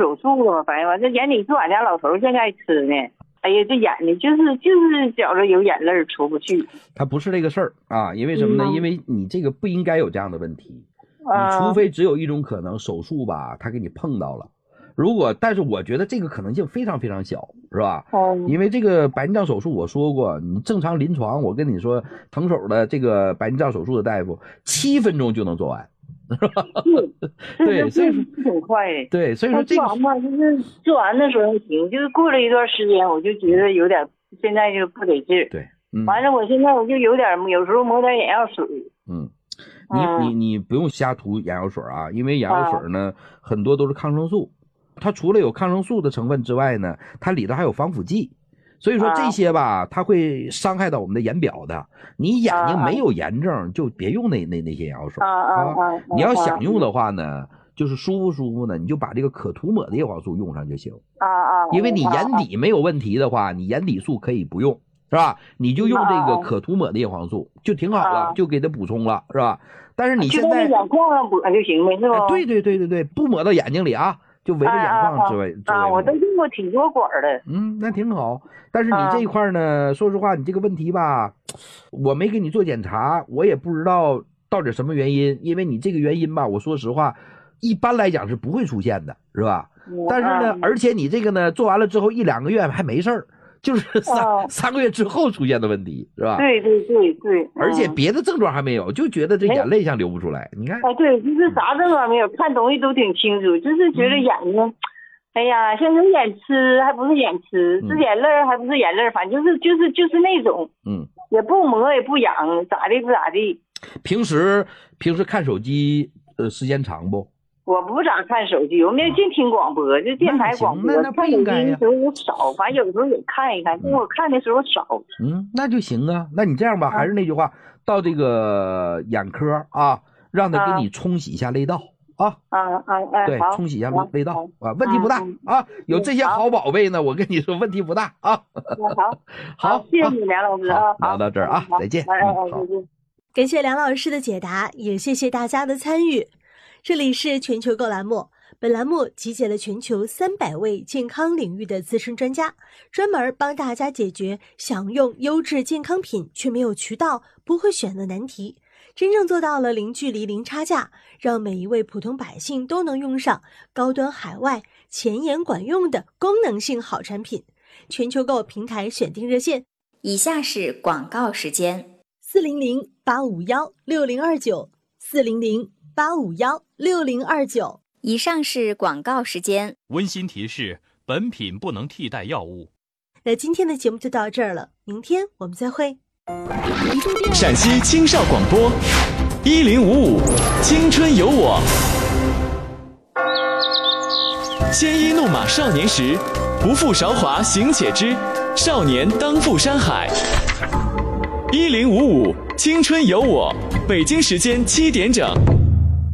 手术了嘛，反正这眼底素俺家老头现在吃呢。哎呀，这眼睛就是觉着有眼泪出不去。 他不是这个事儿啊，因为什么呢？因为你这个不应该有这样的问题。你除非只有一种可能，手术吧，他给你碰到了。但是我觉得这个可能性非常非常小，是吧？因为这个白内障手术我说过，你正常临床，我跟你说，腾手的这个白内障手术的大夫7分钟就能做完，是吧？对，所以说挺快的。 对，所以说这个做完嘛，就是做完的时候行，就是过了一段时间，我就觉得有点，现在就不得劲儿。 对， 完了，我现在我就有时候抹点眼药水。 你不用瞎涂眼药水啊，因为眼药水呢，很多都是抗生素。它除了有抗生素的成分之外呢，它里头还有防腐剂，所以说这些吧，它会伤害到我们的眼表的。你眼睛没有炎症，就别用那些眼药水你要想用的话呢，就是舒服呢，你就把这个可涂抹的叶黄素用上就行因为你眼底没有问题的话，你眼底素可以不用，是吧？你就用这个可涂抹的叶黄素就挺好了，就给它补充了，是吧？但是你现在眼眶上抹就行呗，是吧？ 对，不抹到眼睛里啊。就围着眼眶之外我都用过挺多管的。 那挺好。但是你这一块呢，说实话，你这个问题吧，我没给你做检查，我也不知道到底什么原因。因为你这个原因吧，我说实话，一般来讲是不会出现的，是吧？但是呢，而且你这个呢，做完了之后1-2个月还没事儿。就是3个月之后出现的问题，是吧？ 对。 而且别的症状还没有，就觉得这眼泪像流不出来。你看， 对，就是啥症状没有，看东西都挺清楚，就是觉得眼睛，哎呀，像是眼痴还不是眼痴，是眼泪还不是眼泪，反正就是那种，也不磨也不痒，咋地不咋地。 平时看手机时间长不？ 我不咋看手机，我们净听广播，就电台广播。 那不应该呀。 看手机的时候也少，反正有时候也看一看，但我看的时候少。 那就行啊。那你这样吧，还是那句话，到这个眼科啊，让他给你冲洗一下泪道啊。对，冲洗一下泪道啊，问题不大啊。有这些好宝贝呢，我跟你说问题不大啊。好， 谢谢你梁老师啊。 聊到这儿啊，再见。 好， 感谢梁老师的解答，也谢谢大家的参与。这里是全球购栏目，本栏目集结了全球300位健康领域的资深专家，专门帮大家解决想用优质健康品却没有渠道、不会选的难题，真正做到了零距离、零差价，让每一位普通百姓都能用上高端海外、前沿管用的功能性好产品。全球购平台选定热线， 以下是广告时间 ：400-851-6029，400-851-6029。 以上是广告时间。 温馨提示：本品不能替代药物。 那今天的节目就到这儿了，明天我们再会。 陕西青少广播1055青春有我。鲜衣怒马少年时，不负韶华行且知，少年当赴山海。1055青春有我，北京时间7点整。